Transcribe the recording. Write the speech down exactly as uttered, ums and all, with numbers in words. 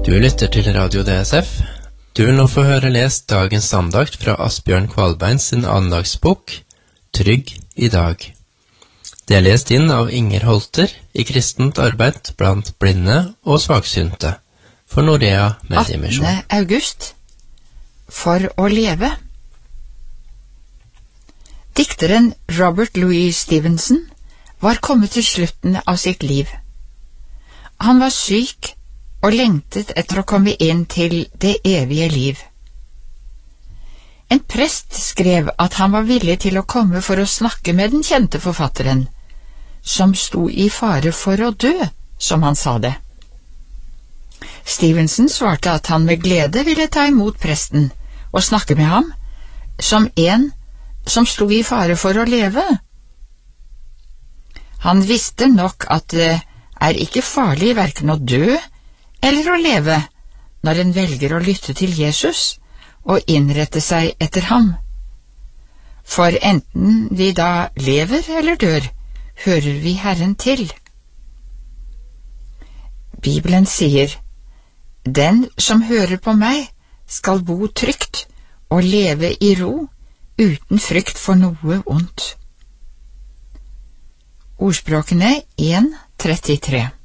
Du lytter til Radio D S F. Du vil nå få høre lest dagens andakt fra Asbjørn Kvalbein sin andagsbok Trygg i dag. Det er lest inn av Inger Holter i kristent arbeid blant blinde og svaksynte for Norea Mediemisjon. attende august. For å leve. Dikteren Robert Louis Stevenson var kommet til slutten av sitt liv. Han var syk og lengtet etter å komme inn til det evige liv. En prest skrev at han var villig til å komme for å snakke med den kjente forfatteren, som sto i fare for å dø, som han sa det. Stevenson svarte at han med glede ville ta imot presten og snakke med ham, som en som sto i fare for å leve. Han visste nok at det er ikke farlig hverken å dø eller å leve når en velger å lytte til Jesus og innrette seg etter ham. For enten vi da lever eller dør, hører vi Herren til. Bibelen sier, «Den som hører på meg skal bo trygt og leve i ro uten frykt for noe ondt.» Ordspråkene en trettitre.